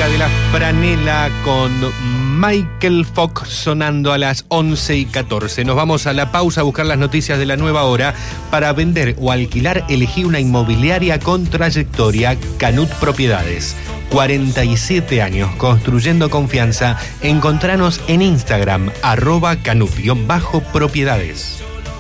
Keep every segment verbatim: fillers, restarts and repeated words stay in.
época de la franela con Michael Fox sonando a las once y catorce. Nos vamos a la pausa a buscar las noticias de la nueva hora. Para vender o alquilar, elegí una inmobiliaria con trayectoria. Canut Propiedades. cuarenta y siete años construyendo confianza. Encontranos en Instagram, arroba canut-propiedades.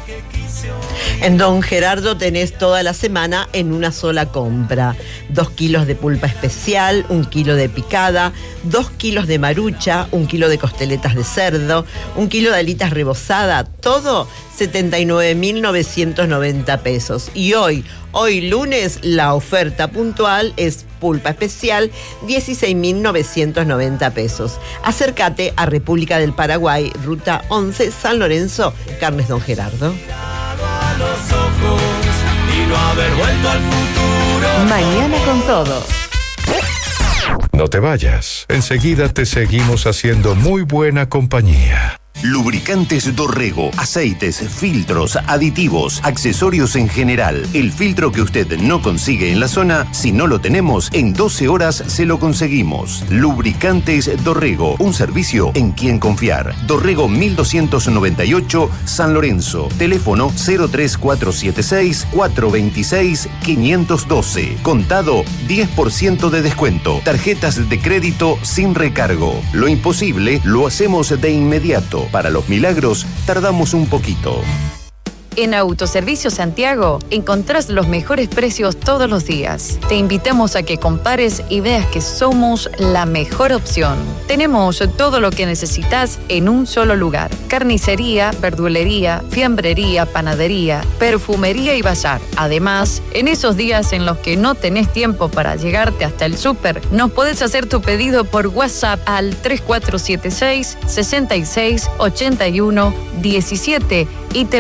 En Don Gerardo tenés toda la semana en una sola compra. Dos kilos de pulpa especial, un kilo de picada, dos kilos de marucha, un kilo de costeletas de cerdo, un kilo de alitas rebozada, todo setenta y nueve mil novecientos noventa pesos. Y hoy, hoy lunes, la oferta puntual es pulpa especial, dieciséis mil novecientos noventa pesos. Acércate a República del Paraguay, ruta once, San Lorenzo, Carnes Don Gerardo. Los ojos y no haber vuelto al futuro. Mañana con todo. No te vayas. Enseguida te seguimos haciendo muy buena compañía. Lubricantes Dorrego, aceites, filtros, aditivos, accesorios en general. El filtro que usted no consigue en la zona, si no lo tenemos, en doce horas se lo conseguimos. Lubricantes Dorrego, un servicio en quien confiar. Dorrego mil doscientos noventa y ocho, San Lorenzo. Teléfono cero tres cuatro siete seis, cuatro dos seis, cinco uno dos. Contado diez por ciento de descuento. Tarjetas de crédito sin recargo. Lo imposible lo hacemos de inmediato. Para los milagros, tardamos un poquito. En Autoservicio Santiago encontrás los mejores precios todos los días. Te invitamos a que compares y veas que somos la mejor opción. Tenemos todo lo que necesitas en un solo lugar. Carnicería, verdulería, fiambrería, panadería, perfumería y bazar. Además, en esos días en los que no tenés tiempo para llegarte hasta el súper, nos podés hacer tu pedido por WhatsApp al tres cuatro siete seis, seis seis ocho uno uno siete y te